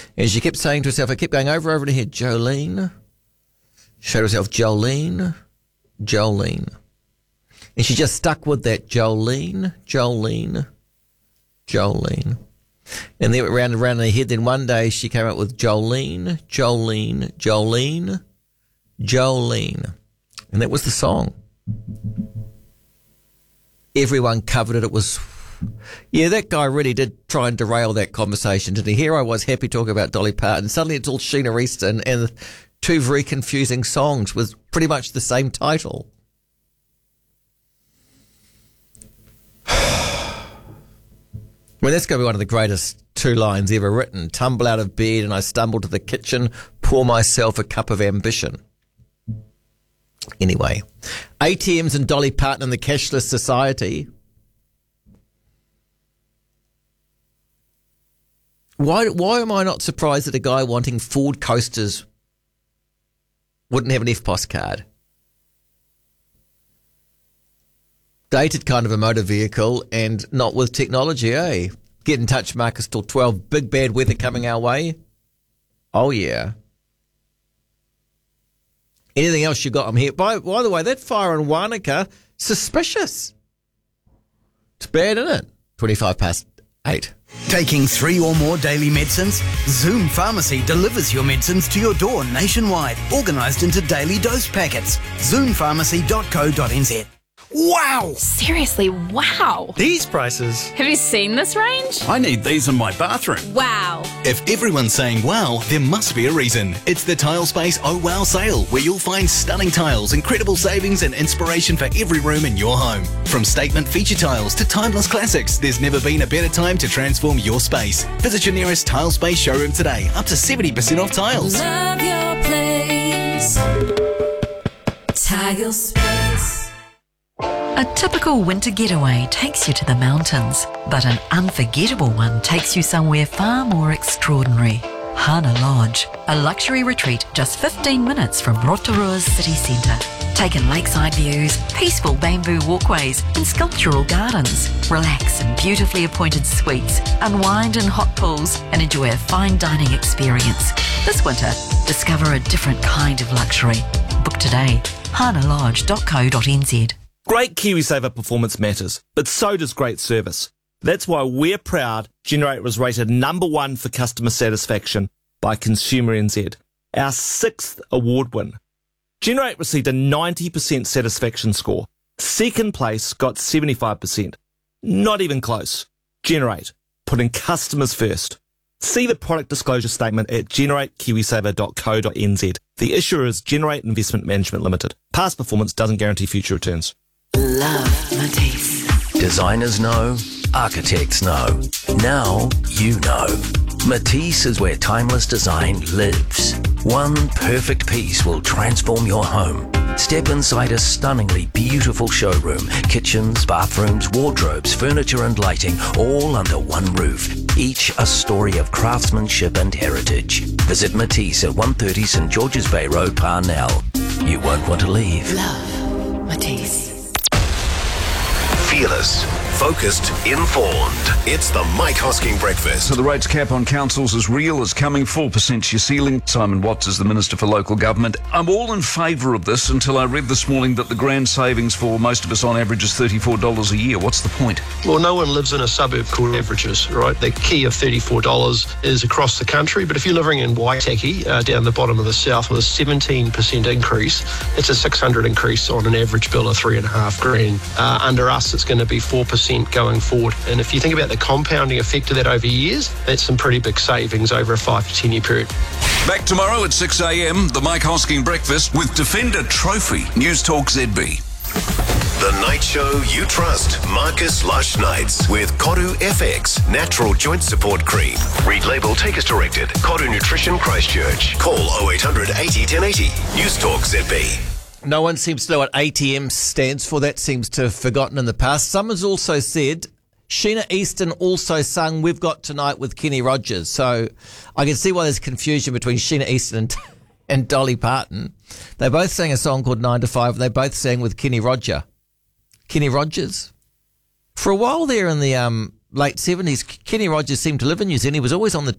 And she kept saying to herself, I kept going over and here, Jolene. Showed herself, Jolene. And she just stuck with that, Jolene. And then it went round and round in her head. Then one day she came up with Jolene. And that was the song. Everyone covered it. It was, that guy really did try and derail that conversation, didn't he? Here I was happy talking about Dolly Parton. Suddenly it's all Sheena Easton and two very confusing songs with pretty much the same title. I mean, that's going to be one of the greatest two lines ever written. Tumble out of bed and I stumble to the kitchen, pour myself a cup of ambition. Anyway, ATMs and Dolly Parton in the cashless society. Why am I not surprised that a guy wanting Ford coasters wouldn't have an FPOS card? Dated kind of a motor vehicle and not with technology, eh? Get in touch, Marcus, till 12. Big bad weather coming our way. Oh, yeah. Anything else you got? I'm here. By the way, that fire in Wanaka, suspicious. It's bad, isn't it? 8:25. Taking 3 or more daily medicines? Zoom Pharmacy delivers your medicines to your door nationwide, organised into daily dose packets. Zoompharmacy.co.nz. Wow! Seriously, wow! These prices. Have you seen this range? I need these in my bathroom. Wow! If everyone's saying wow, there must be a reason. It's the Tilespace Oh Wow sale, where you'll find stunning tiles, incredible savings and inspiration for every room in your home. From statement feature tiles to timeless classics, there's never been a better time to transform your space. Visit your nearest Tilespace showroom today, up to 70% off tiles. Love your place. Tilespace. A typical winter getaway takes you to the mountains, but an unforgettable one takes you somewhere far more extraordinary. Hana Lodge, a luxury retreat just 15 minutes from Rotorua's city centre. Take in lakeside views, peaceful bamboo walkways and sculptural gardens. Relax in beautifully appointed suites, unwind in hot pools and enjoy a fine dining experience. This winter, discover a different kind of luxury. Book today, hanalodge.co.nz. Great KiwiSaver performance matters, but so does great service. That's why we're proud Generate was rated #1 for customer satisfaction by Consumer NZ, our 6th award win. Generate received a 90% satisfaction score. Second place got 75%. Not even close. Generate, putting customers first. See the product disclosure statement at generatekiwisaver.co.nz. The issuer is Generate Investment Management Limited. Past performance doesn't guarantee future returns. Love Matisse. Designers know, architects know. Now you know. Matisse is where timeless design lives. One perfect piece will transform your home. Step inside a stunningly beautiful showroom. Kitchens, bathrooms, wardrobes, furniture and lighting, all under one roof. Each a story of craftsmanship and heritage. Visit Matisse at 130 St George's Bay Road, Parnell. You won't want to leave. Love Matisse. Fearless, focused, informed. It's the Mike Hosking Breakfast. So the rates cap on councils is real, is coming, 4% your ceiling. Simon Watts is the Minister for Local Government. I'm all in favour of this until I read this morning that the grand savings for most of us on average is $34 a year. What's the point? Well, no one lives in a suburb called averages, right? The key of $34 is across the country, but if you're living in Waitaki, down the bottom of the south with a 17% increase, it's a $600 increase on an average bill of $3,500. Under us, it's going to be 4% going forward. And if you think about the compounding effect of that over years, that's some pretty big savings over a 5 to 10 year period. Back tomorrow at 6 a.m, the Mike Hosking Breakfast with Defender Trophy. News Talk ZB. The night show you trust. Marcus Lush Nights with Koru FX Natural Joint Support Cream. Read label, take as directed. Koru Nutrition Christchurch. Call 0800 80 1080. News Talk ZB. No one seems to know what ATM stands for. That seems to have forgotten in the past. Someone's also said Sheena Easton also sung We've Got Tonight with Kenny Rogers. So I can see why there's confusion between Sheena Easton and Dolly Parton. They both sang a song called 9 to 5. They both sang with Kenny Rogers. For a while there in the late 70s, Kenny Rogers seemed to live in New Zealand. He was always on the